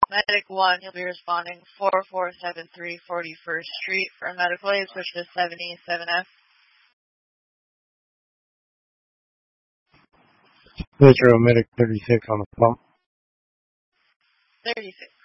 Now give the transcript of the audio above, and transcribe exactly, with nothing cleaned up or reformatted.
Medic one, you'll be responding four four seven three forty-first Street for a medical aid, switch to seventy-seven F. Metro Medic thirty-six on the pump. thirty-six.